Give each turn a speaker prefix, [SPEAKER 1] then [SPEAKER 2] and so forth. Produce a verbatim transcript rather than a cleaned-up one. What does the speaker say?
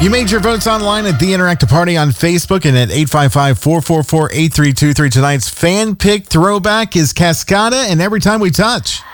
[SPEAKER 1] You made your votes online at The Interactive Party on Facebook and at eight five five, four four four, eight three two three. Tonight's fan pick throwback is Cascada and Every Time We Touch.